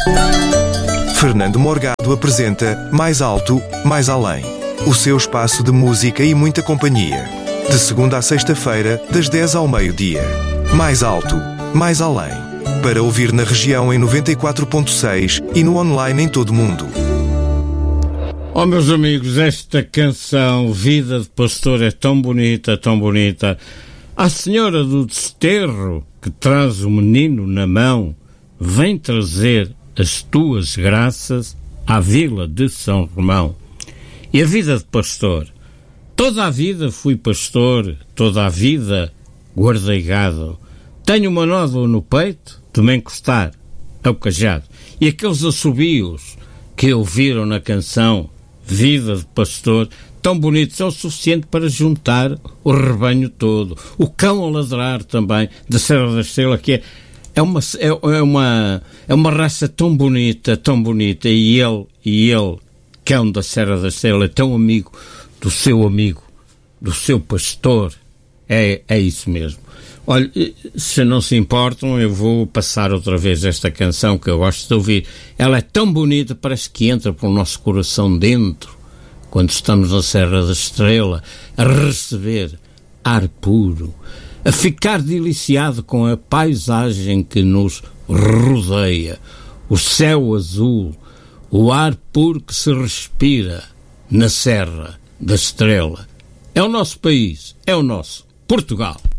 Fernando Morgado apresenta Mais Alto, Mais Além. O seu espaço de música e muita companhia. De segunda a sexta-feira, das 10 ao meio-dia. Mais Alto, Mais Além. Para ouvir na região em 94.6 e no online em todo o mundo. Oh, meus amigos, esta canção, Vida de Pastor, é tão bonita, tão bonita. A senhora do desterro, que traz o menino na mão, vem trazer as tuas graças à vila de São Romão. E a vida de pastor? Toda a vida fui pastor, toda a vida guardei gado. Tenho uma nódoa no peito de me encostar ao cajado. E aqueles assobios que ouviram na canção Vida de Pastor, tão bonitos, é o suficiente para juntar o rebanho todo. O cão a ladrar também, da Serra da Estrela, que é uma raça tão bonita, e ele, cão da Serra da Estrela, é tão amigo, do seu pastor. É isso mesmo. Olha, se não se importam, eu vou passar outra vez esta canção que eu gosto de ouvir. Ela é tão bonita, parece que entra pelo nosso coração dentro, quando estamos na Serra da Estrela, a receber ar puro, a ficar deliciado com a paisagem que nos rodeia, o céu azul, o ar puro que se respira na Serra da Estrela. É o nosso país, é o nosso Portugal.